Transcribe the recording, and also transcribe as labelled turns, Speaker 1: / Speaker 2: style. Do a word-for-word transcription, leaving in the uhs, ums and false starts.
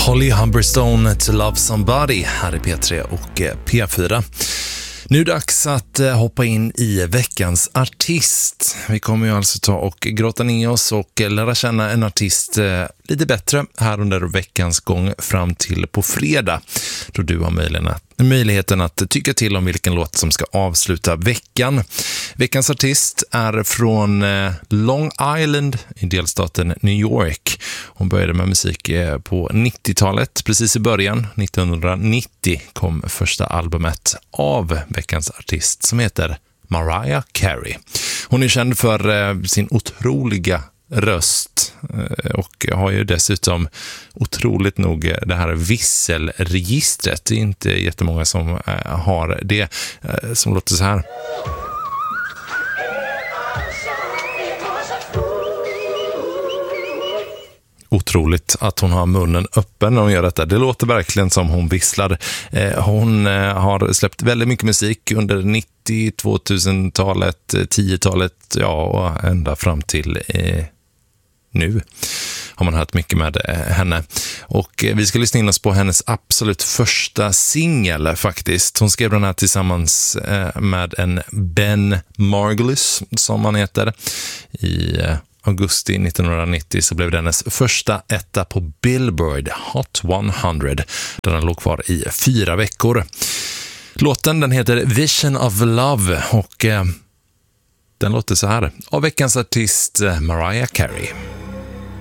Speaker 1: Holly Humberstone, To Love Somebody här i P tre och P fyra. Nu är det dags att hoppa in i veckans artist. Vi kommer ju alltså ta och gråta ner oss och lära känna en artist lite bättre här under veckans gång fram till på fredag, då du har möjligheten att tycka till om vilken låt som ska avsluta veckan. Veckans artist är från Long Island i delstaten New York. Hon började med musik på nittiotalet, precis i början. nittonhundranittio kom första albumet av veckans artist som heter Mariah Carey. Hon är känd för sin otroliga röst och har ju dessutom otroligt nog det här visselregistret. Det är inte jättemånga som har det, som låter så här. Otroligt att hon har munnen öppen när hon gör detta. Det låter verkligen som hon visslar. Hon har släppt väldigt mycket musik under nittio, tvåtusentalet, tiotalet, ja, och ända fram till eh, nu har man hört mycket med henne. Och vi ska lyssna in oss på hennes absolut första singel faktiskt. Hon skrev den här tillsammans med en Ben Margulis som han heter. I augusti nittonhundranittio så blev det hennes första etta på Billboard Hot hundra, där den låg kvar i fyra veckor. Låten den heter Vision of Love och eh, den låter så här av veckans artist Mariah Carey.